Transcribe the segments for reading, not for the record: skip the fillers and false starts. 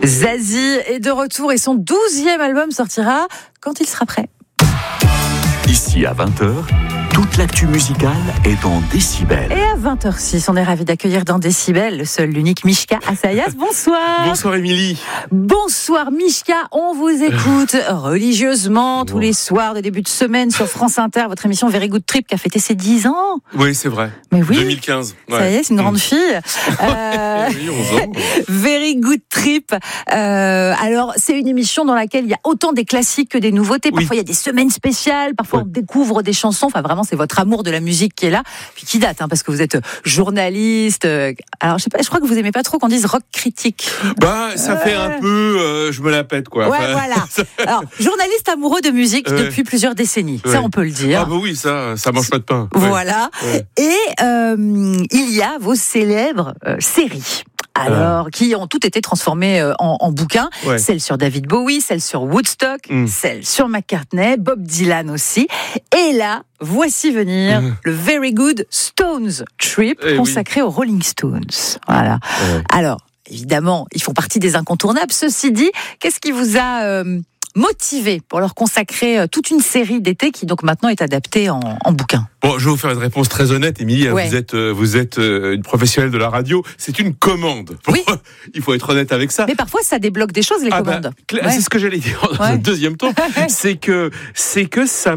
Zazie est de retour et son 12e album sortira quand il sera prêt. Ici à 20h, toute l'actu musicale est en décibels. Et à 20h06, on est ravis d'accueillir dans Décibel le seul, l'unique Mishka Assayas. Bonsoir. Bonsoir Émilie. Bonsoir Mishka, on vous écoute religieusement tous les soirs de début de semaine sur France Inter, votre émission Very Good Trip qui a fêté ses 10 ans. Oui, c'est vrai. Mais oui. 2015. Ouais. Ça y est, c'est une grande fille. Oui, 11 ans. Very Good Trip. Alors, c'est une émission dans laquelle il y a autant des classiques que des nouveautés. Parfois, il y a des semaines spéciales. Parfois, on découvre des chansons. Enfin, vraiment, c'est votre amour de la musique qui est là. Puis qui date, parce que vous êtes journaliste. Alors, je sais pas, je crois que vous aimez pas trop qu'on dise rock critique. Ça fait un peu, je me la pète, quoi. Ouais, voilà. Alors, journaliste amoureux de musique depuis plusieurs décennies. Ça, on peut le dire. Ah, bah oui, ça mange pas de pain. Voilà. Ouais. Et il y a vos célèbres séries. Alors, qui ont toutes été transformées en bouquins. Ouais. Celle sur David Bowie, celle sur Woodstock, celle sur McCartney, Bob Dylan aussi. Et là, voici venir le Very Good Stones Trip consacré aux Rolling Stones. Voilà. Alors, évidemment, ils font partie des incontournables. Ceci dit, qu'est-ce qui vous a motivé pour leur consacrer toute une série d'été qui donc maintenant est adaptée en bouquin? Bon, je vais vous faire une réponse très honnête, Émilie. Ouais. Vous êtes une professionnelle de la radio. C'est une commande. Oui. Il faut être honnête avec ça. Mais parfois, ça débloque des choses, les commandes. C'est ce que j'allais dire dans un deuxième temps. c'est que ça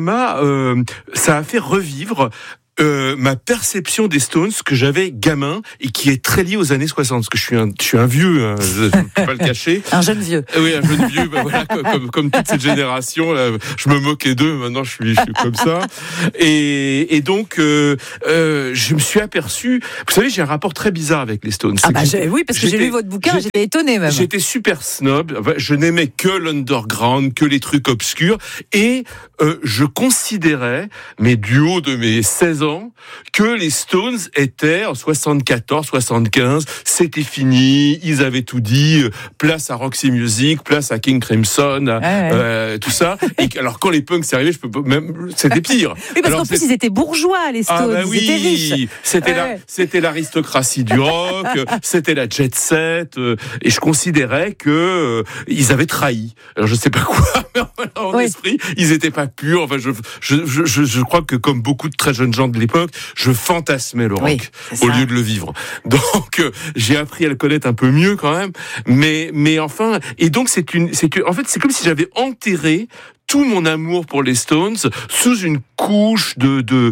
a fait revivre ma perception des Stones que j'avais gamin et qui est très liée aux années 60, parce que je suis un vieux, je ne peux pas le cacher. Un jeune vieux. Oui, un jeune vieux, voilà, comme toute cette génération, là, je me moquais d'eux, maintenant je suis comme ça. Et donc, je me suis aperçu, vous savez, j'ai un rapport très bizarre avec les Stones. Oui, parce que j'ai lu votre bouquin, j'étais étonné même. J'étais super snob, je n'aimais que l'underground, que les trucs obscurs, et je considérais, mais du haut de mes 16 ans, que les Stones étaient en 74, 75, c'était fini, ils avaient tout dit, place à Roxy Music, place à King Crimson, tout ça. Et alors quand les punks c'est arrivé, c'était pire. Oui, parce qu'en plus ils étaient bourgeois, les Stones, ils étaient riches. C'était l'aristocratie du rock, c'était la jet set, et je considérais que ils avaient trahi. Alors je sais pas quoi, mais en esprit, ils étaient pas purs. Enfin, je crois que comme beaucoup de très jeunes gens de l'époque, je fantasmais le rock au lieu de le vivre. Donc j'ai appris à le connaître un peu mieux quand même, mais enfin, et donc en fait c'est comme si j'avais enterré tout mon amour pour les Stones sous une couche de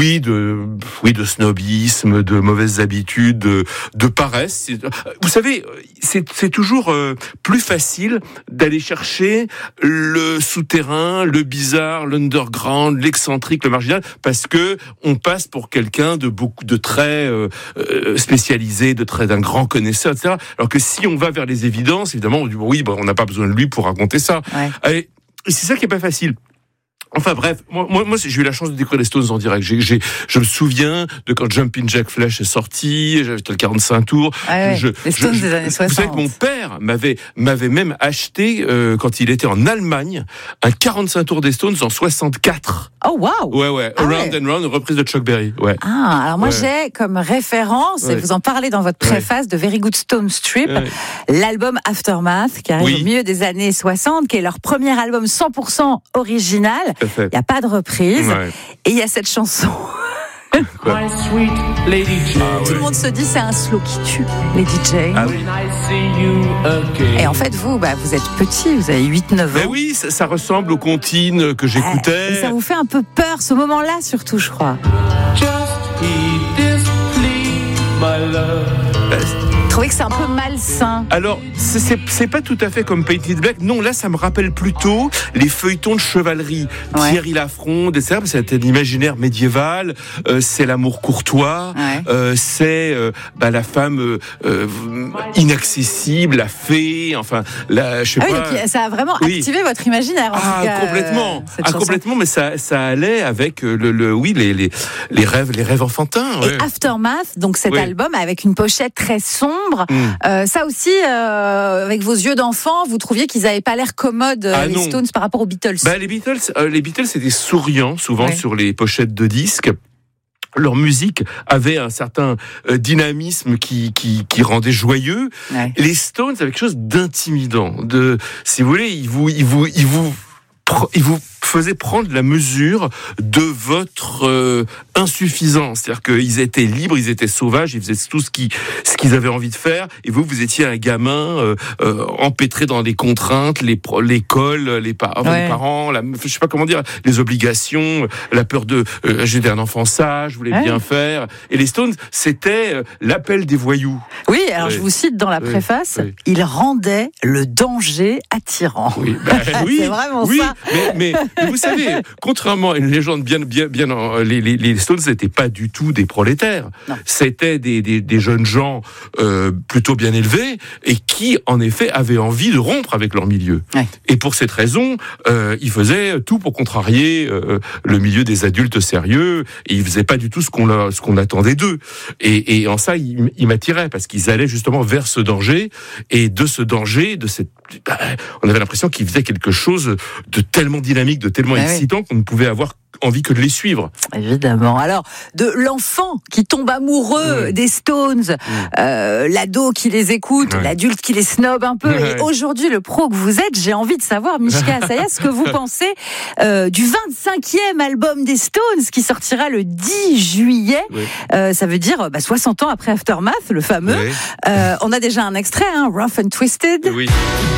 snobisme, de mauvaises habitudes, de paresse. Vous savez, c'est toujours plus facile d'aller chercher le souterrain, le bizarre, l'underground, l'excentrique, le marginal, parce que on passe pour quelqu'un de très spécialisé, d'un grand connaisseur, etc. Alors que si on va vers les évidences, évidemment, on dit on n'a pas besoin de lui pour raconter ça. Ouais. Allez, c'est ça qui est pas facile. Enfin bref, moi j'ai eu la chance de découvrir les Stones en direct. Je me souviens de quand Jumpin' Jack Flash est sorti, j'avais le 45 tours. Les Stones des années 60. Vous savez que mon père m'avait même acheté quand il était en Allemagne un 45 tours des Stones en 64. Oh waouh. Ouais. Around and Round, une reprise de Chuck Berry. Ouais. Alors moi j'ai comme référence, et vous en parlez dans votre préface de Very Good Stones Trip, l'album Aftermath qui arrive au milieu des années 60, qui est leur premier album 100% original. Il n'y a pas de reprise. Et il y a cette chanson. My sweet Lady Jane. Tout le monde se dit c'est un slow qui tue, Lady Jane. Ah oui. Et en fait vous êtes petit, vous avez 8-9 ans. Mais oui, ça ressemble aux comptines que j'écoutais. Et ça vous fait un peu peur ce moment-là surtout, je crois. Just heed this plea, my love. Vous trouvez que c'est un peu malsain? Alors, c'est pas tout à fait comme Painted Black. Non, là, ça me rappelle plutôt les feuilletons de chevalerie. Thierry Lafronde, etc. C'est un imaginaire médiéval. C'est l'amour courtois. C'est la femme inaccessible, la fée. Enfin, je sais pas. Donc ça a vraiment activé votre imaginaire. En tout cas, complètement. Complètement. Mais ça allait avec les rêves enfantins. Et Aftermath, donc cet album avec une pochette très sombre. Ça aussi, avec vos yeux d'enfant, vous trouviez qu'ils n'avaient pas l'air commodes, les Stones, par rapport aux Beatles? Les Beatles étaient souriants, souvent sur les pochettes de disques. leur musique avait un certain dynamisme qui rendait joyeux. Ouais. Les Stones avaient quelque chose d'intimidant. Si vous voulez, ils vous faisait prendre la mesure de votre insuffisance. C'est-à-dire qu'ils étaient libres, ils étaient sauvages, ils faisaient tout ce qu'ils avaient envie de faire. Et vous étiez un gamin empêtré dans les contraintes, l'école, les parents, je sais pas comment dire, les obligations, la peur de j'étais un enfant sage, je voulais bien faire. Et les Stones, c'était l'appel des voyous. Oui, alors je vous cite dans la préface, ils rendaient le danger attirant. Oui, c'est vraiment ça. Mais vous savez, contrairement à une légende bien, les Stones n'étaient pas du tout des prolétaires. Non. C'était des jeunes gens plutôt bien élevés et qui, en effet, avaient envie de rompre avec leur milieu. Ouais. Et pour cette raison, ils faisaient tout pour contrarier le milieu des adultes sérieux. Et ils faisaient pas du tout ce qu'on attendait d'eux. Et en ça, ils m'attiraient parce qu'ils allaient justement vers ce danger. Et de ce danger, on avait l'impression qu'ils faisaient quelque chose de tellement dynamique, de tellement excitant qu'on ne pouvait avoir envie que de les suivre. Évidemment. Alors, de l'enfant qui tombe amoureux des Stones, l'ado qui les écoute, l'adulte qui les snob un peu, et aujourd'hui, le pro que vous êtes, j'ai envie de savoir, Mishka Asaya, ce que vous pensez du 25e album des Stones qui sortira le 10 juillet. Ça veut dire 60 ans après Aftermath, le fameux. On a déjà un extrait, Rough and Twisted. Oui.